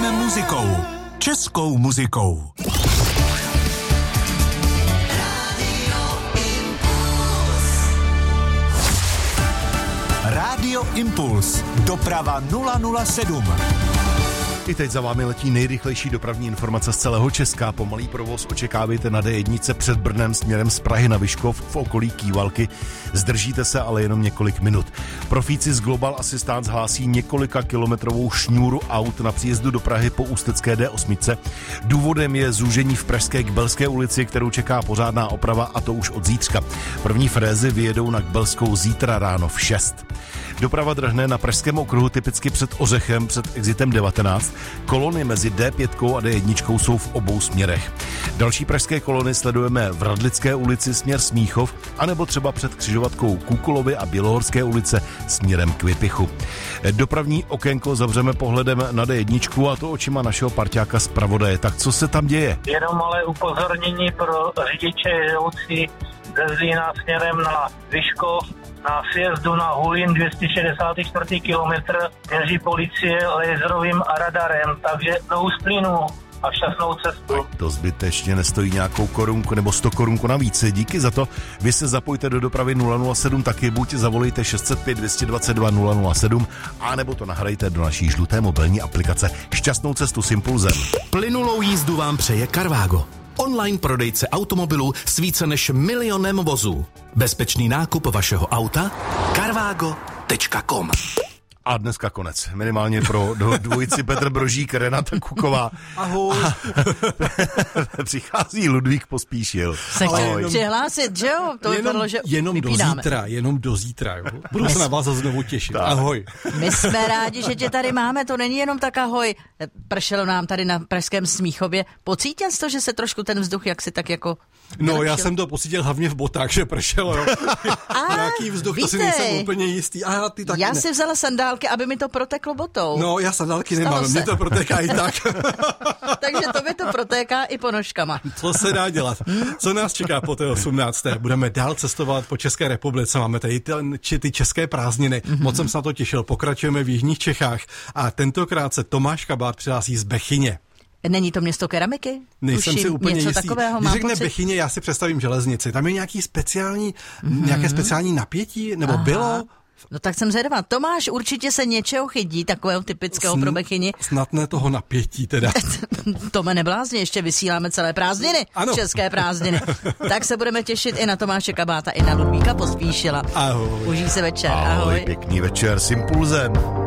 Žijeme muzikou. Českou muzikou. Rádio Impuls. Doprava 007. I teď za vámi letí nejrychlejší dopravní informace z celého Česka. Pomalý provoz očekávejte na D1 před Brnem směrem z Prahy na Vyškov v okolí Kývalky. Zdržíte se ale jenom několik minut. Profíci z Global Assistance hlásí několika kilometrovou šňůru aut na příjezdu do Prahy po ústecké D8. Důvodem je zúžení v pražské Kbelské ulici, kterou čeká pořádná oprava, a to už od zítřka. První frézy vyjedou na Kbelskou zítra ráno v 6. Doprava drhne na pražském okruhu typicky před Ořechem, před exitem 19. Kolony mezi D5 a D1 jsou v obou směrech. Další pražské kolony sledujeme v Radlické ulici směr Smíchov, anebo třeba před křižovatkou Kůkulovy a Bělohorské ulice směrem k Vypichu. Dopravní okénko zavřeme pohledem na D1 a to očima našeho parťáka zpravodaje. Tak co se tam děje? Jenom ale upozornění pro řidiče jedoucí ze Zlína směrem na Vyškov. Na sjezdu na Hulín 264. kilometr měří policie laserovým radarem, takže do Úsplínu a šťastnou cestu. To zbytečně nestojí nějakou korunku nebo 100 korunku navíc. Díky za to. Vy se zapojte do dopravy 007 taky, buď zavolejte 605 222 007, anebo to nahrajte do naší žluté mobilní aplikace. Šťastnou cestu s Impulzem. Plynulou jízdu vám přeje Carvago. Online prodejce automobilů s více než 1 milionem vozů. Bezpečný nákup vašeho auta carvago.com. A dneska konec. Minimálně pro dvojici Petr Brožík, Renata Kuková. Ahoj. Přichází Ludvík Pospíšil. Se chtěl přihlásit, že jo? To vypadalo, že vypínáme. Jenom do zítra. Jo? Budu se na vás znovu těšit. Tak. Ahoj. My jsme rádi, že tě tady máme, to není jenom tak ahoj. Pršelo nám tady na pražském Smíchově. Pocítil jsi to, že se trošku ten vzduch jaksi tak jako... No, já jsem to pocítil hlavně v botách, že pršelo. Nějaký vzduch, to si nejsem úplně jistý. A ty taky já ne. si vzala sandálky, aby mi to proteklo botou. No, já sandálky nemám, mě to protéká i tak. Takže to mi to protéká i ponožkama. Co se dá dělat? Co nás čeká po té 18. Budeme dál cestovat po České republice. Máme tady ty české prázdniny. Moc jsem se na to těšil. Pokračujeme v jižních Čechách. A tentokrát se Tomáš Kabát přihlásí z Bechyně. Není to město keramiky? Nejsem si úplně něco jistý. Takového, když řekne Bechyně, já si představím železnici. Tam je nějaké speciální napětí? Nebo bylo? No tak jsem zvědavá. Tomáš určitě se něčeho chytí, takového typického pro Bechyni. Snad ne toho napětí teda. Tome, neblázně, ještě vysíláme celé prázdniny. Ano. České prázdniny. Tak se budeme těšit i na Tomáše Kabáta, i na Ludvíka Pospíšila. Ahoj. Užij se večer. Ahoj. Pěkný večer s Impulzem.